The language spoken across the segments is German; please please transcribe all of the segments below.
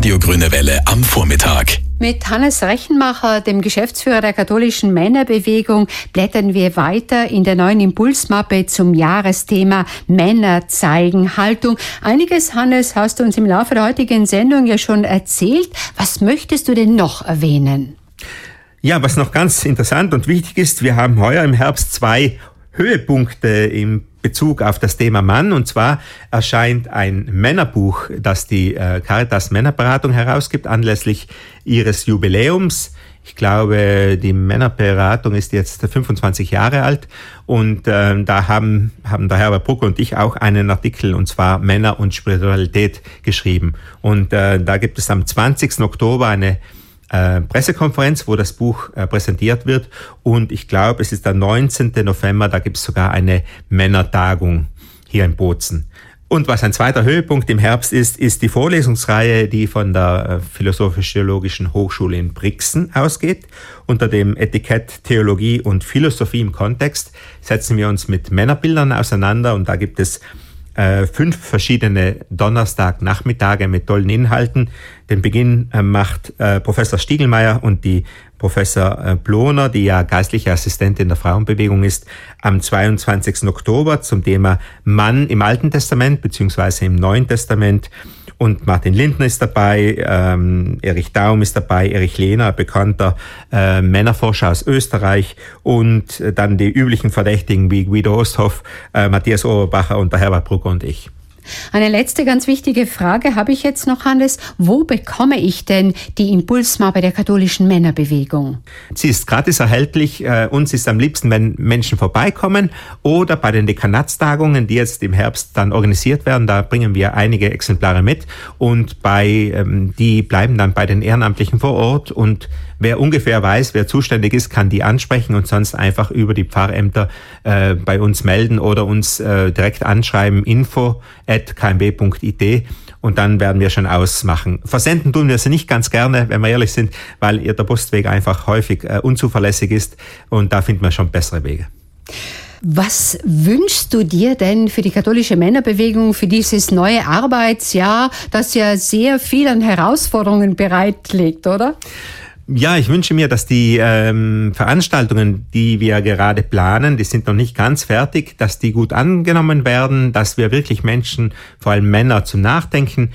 Radio Grüne Welle am Vormittag. Mit Hannes Rechenmacher, dem Geschäftsführer der katholischen Männerbewegung, blättern wir weiter in der neuen Impulsmappe zum Jahresthema Männer zeigen Haltung. Einiges, Hannes, hast du uns im Laufe der heutigen Sendung ja schon erzählt. Was möchtest du denn noch erwähnen? Ja, was noch ganz interessant und wichtig ist, wir haben heuer im Herbst 2 Höhepunkte im Bezug auf das Thema Mann. Und zwar erscheint ein Männerbuch, das die Caritas Männerberatung herausgibt, anlässlich ihres Jubiläums. Ich glaube, die Männerberatung ist jetzt 25 Jahre alt. Und da haben der Herbert Brucker und ich auch einen Artikel, und zwar Männer und Spiritualität, geschrieben. Und da gibt es am 20. Oktober eine Pressekonferenz, wo das Buch präsentiert wird, und ich glaube, es ist der 19. November, da gibt es sogar eine Männertagung hier in Bozen. Und was ein zweiter Höhepunkt im Herbst ist die Vorlesungsreihe, die von der Philosophisch-Theologischen Hochschule in Brixen ausgeht. Unter dem Etikett Theologie und Philosophie im Kontext setzen wir uns mit Männerbildern auseinander, und da gibt es 5 verschiedene Donnerstagnachmittage mit tollen Inhalten. Den Beginn macht Professor Stiegelmeier und die Professor Bloner, die ja geistliche Assistentin der Frauenbewegung ist, am 22. Oktober zum Thema Mann im Alten Testament bzw. im Neuen Testament. Und Martin Lindner ist dabei, Erich Daum ist dabei, Erich Lehner, bekannter Männerforscher aus Österreich, und dann die üblichen Verdächtigen wie Guido Osthoff, Matthias Oberbacher und der Herbert Brucker und ich. Eine letzte ganz wichtige Frage habe ich jetzt noch, Hannes. Wo bekomme ich denn die Impulsmappe der katholischen Männerbewegung? Sie ist gratis erhältlich. Uns ist am liebsten, wenn Menschen vorbeikommen oder bei den Dekanatstagungen, die jetzt im Herbst dann organisiert werden. Da bringen wir einige Exemplare mit, und die bleiben dann bei den Ehrenamtlichen vor Ort, und wer ungefähr weiß, wer zuständig ist, kann die ansprechen und sonst einfach über die Pfarrämter bei uns melden oder uns direkt anschreiben, info@kmb.it, und dann werden wir schon ausmachen. Versenden tun wir sie nicht ganz gerne, wenn wir ehrlich sind, weil der Postweg einfach häufig unzuverlässig ist, und da finden wir schon bessere Wege. Was wünschst du dir denn für die katholische Männerbewegung für dieses neue Arbeitsjahr, das ja sehr viel an Herausforderungen bereitlegt, oder? Ja, ich wünsche mir, dass die Veranstaltungen, die wir gerade planen, die sind noch nicht ganz fertig, dass die gut angenommen werden, dass wir wirklich Menschen, vor allem Männer, zum Nachdenken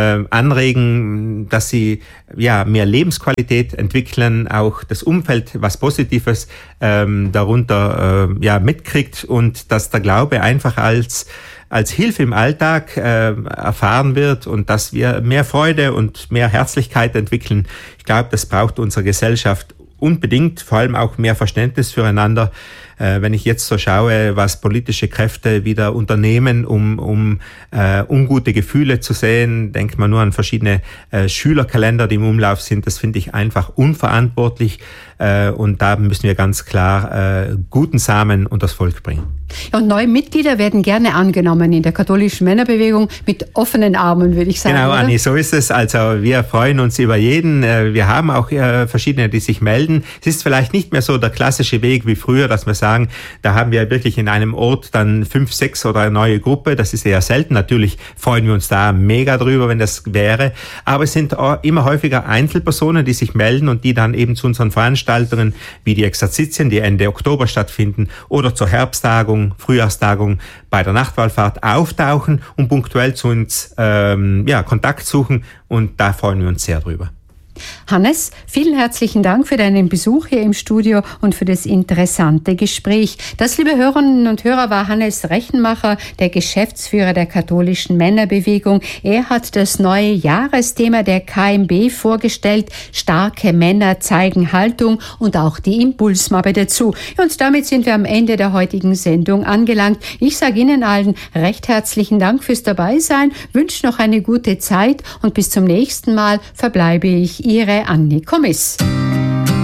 anregen, dass sie mehr Lebensqualität entwickeln, auch das Umfeld was Positives darunter mitkriegt, und dass der Glaube einfach als Hilfe im Alltag erfahren wird, und dass wir mehr Freude und mehr Herzlichkeit entwickeln. Ich glaube, das braucht unsere Gesellschaft unbedingt, vor allem auch mehr Verständnis füreinander. Wenn ich jetzt so schaue, was politische Kräfte wieder unternehmen, um ungute Gefühle zu sehen, denkt man nur an verschiedene Schülerkalender, die im Umlauf sind. Das finde ich einfach unverantwortlich, und da müssen wir ganz klar guten Samen unters Volk bringen. Ja, und neue Mitglieder werden gerne angenommen in der katholischen Männerbewegung mit offenen Armen, würde ich sagen. Genau, oder? Anni, so ist es. Also wir freuen uns über jeden. Wir haben auch verschiedene, die sich melden. Es ist vielleicht nicht mehr so der klassische Weg wie früher, dass wir sagen, da haben wir wirklich in einem Ort dann 5, 6 oder eine neue Gruppe. Das ist eher selten. Natürlich freuen wir uns da mega drüber, wenn das wäre. Aber es sind immer häufiger Einzelpersonen, die sich melden und die dann eben zu unseren Veranstaltungen wie die Exerzitien, die Ende Oktober stattfinden, oder zur Herbsttagung, Frühjahrstagung bei der Nachtwallfahrt auftauchen und punktuell zu uns Kontakt suchen, und da freuen wir uns sehr drüber. Hannes, vielen herzlichen Dank für deinen Besuch hier im Studio und für das interessante Gespräch. Das, liebe Hörerinnen und Hörer, war Hannes Rechenmacher, der Geschäftsführer der katholischen Männerbewegung. Er hat das neue Jahresthema der KMB vorgestellt. Starke Männer zeigen Haltung, und auch die Impulsmappe dazu. Und damit sind wir am Ende der heutigen Sendung angelangt. Ich sage Ihnen allen recht herzlichen Dank fürs Dabeisein, wünsche noch eine gute Zeit, und bis zum nächsten Mal verbleibe ich Ihre Anni Kommiss.